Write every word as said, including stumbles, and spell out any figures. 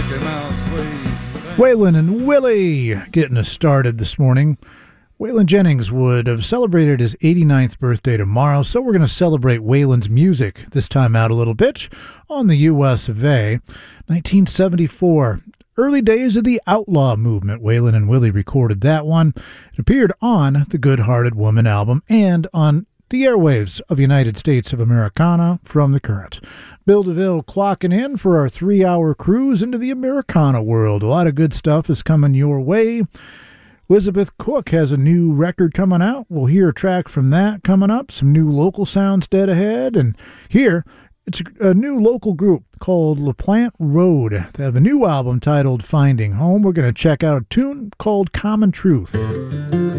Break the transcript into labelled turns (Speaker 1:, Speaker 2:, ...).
Speaker 1: Waylon and Willie getting us started this morning. Waylon Jennings would have celebrated his eighty-ninth birthday tomorrow, so we're going to celebrate Waylon's music this time out a little bit on the U S of A. nineteen seventy-four, early days of the outlaw movement. Waylon and Willie recorded that one. It appeared on the Good Hearted Woman album and on the airwaves of United States of Americana from the Current. Bill DeVille clocking in for our three-hour cruise into the Americana world. A lot of good stuff is coming your way. Elizabeth Cook has a new record coming out. We'll hear a track from that coming up. Some new local sounds dead ahead. And here, it's a new local group called LaPlante Road. They have a new album titled Finding Home. We're going to check out a tune called Common Truth.